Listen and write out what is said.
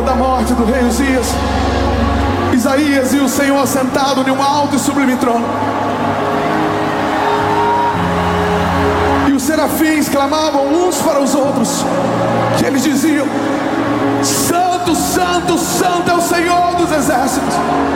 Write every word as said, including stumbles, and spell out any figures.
da morte do rei Uzias, Isaías e o Senhor sentado em um alto e sublime trono. E os serafins clamavam uns para os outros, que eles diziam: Santo, Santo, Santo é o Senhor dos exércitos.